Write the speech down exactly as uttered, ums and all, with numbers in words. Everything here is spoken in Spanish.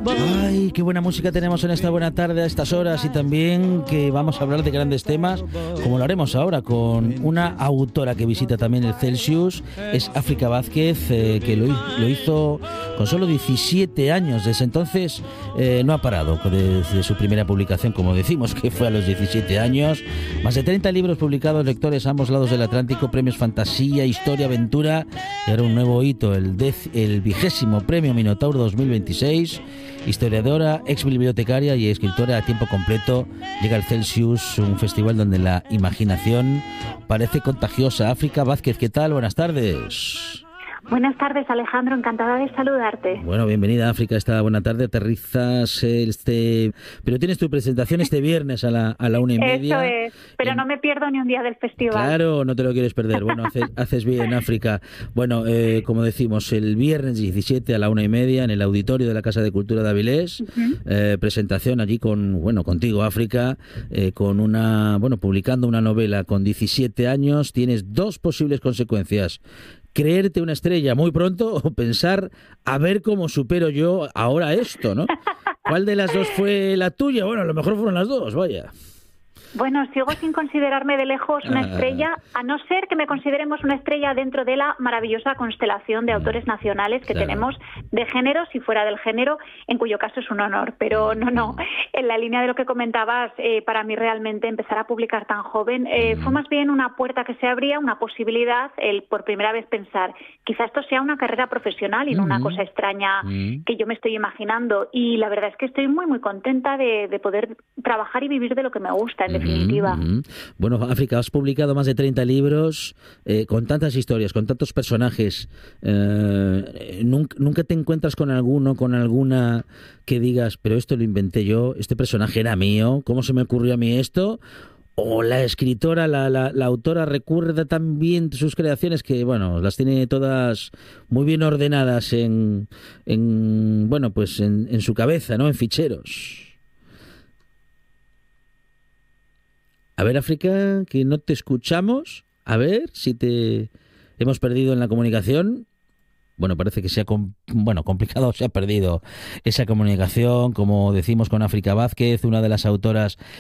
Ay, qué buena música tenemos en esta buena tarde a estas horas, y también que vamos a hablar de grandes temas, como lo haremos ahora con una autora que visita también el Celsius. Es África Vázquez, eh, que lo, lo hizo con solo diecisiete años. Desde entonces eh, no ha parado desde su primera publicación, como decimos, que fue a los diecisiete años. Más de treinta libros publicados, lectores a ambos lados del Atlántico, premios Fantasía, Historia, Aventura, y ahora un nuevo hito, el, dez, el vigésimo premio Minotauro dos mil veintiséis. Historiadora, ex bibliotecaria y escritora a tiempo completo, llega al Celsius, un festival donde la imaginación parece contagiosa. África Vázquez, ¿qué tal? Buenas tardes. Buenas tardes, Alejandro, encantada de saludarte. Bueno, bienvenida a África, esta buena tarde. Aterrizas este... Pero tienes tu presentación este viernes a la, a la una y media. Eso es, pero en... no me pierdo ni un día del festival. Claro, no te lo quieres perder. Bueno, haces, haces bien, África. Bueno, eh, como decimos, el viernes diecisiete a la una y media en el auditorio de la Casa de Cultura de Avilés, uh-huh. eh, presentación allí con, bueno, contigo, África, eh, con una, bueno, publicando una novela con diecisiete años. Tienes dos posibles consecuencias: creerte una estrella muy pronto o pensar a ver cómo supero yo ahora esto, ¿no? ¿Cuál de las dos fue la tuya? Bueno, a lo mejor fueron las dos, vaya. Bueno, sigo sin considerarme de lejos una estrella, a no ser que me consideremos una estrella dentro de la maravillosa constelación de autores nacionales que claro. tenemos, de géneros y fuera del género, en cuyo caso es un honor. Pero no, no, en la línea de lo que comentabas, eh, para mí realmente empezar a publicar tan joven eh, fue más bien una puerta que se abría, una posibilidad, el por primera vez pensar, quizá esto sea una carrera profesional y no una cosa extraña que yo me estoy imaginando. Y la verdad es que estoy muy, muy contenta de, de poder trabajar y vivir de lo que me gusta, en definitiva. Mm-hmm. Bueno, África, has publicado más de treinta libros, eh, con tantas historias, con tantos personajes. Eh, ¿nunca, ¿Nunca te encuentras con alguno, con alguna que digas, pero esto lo inventé yo, este personaje era mío, ¿cómo se me ocurrió a mí esto? O la escritora, la, la, la autora recuerda tan bien sus creaciones que, bueno, las tiene todas muy bien ordenadas en, en bueno, pues en, en su cabeza, ¿no? En ficheros. A ver, África, que no te escuchamos. A ver si te hemos perdido en la comunicación. Bueno, parece que se ha com- bueno, complicado, se ha perdido esa comunicación, como decimos, con África Vázquez, una de las autoras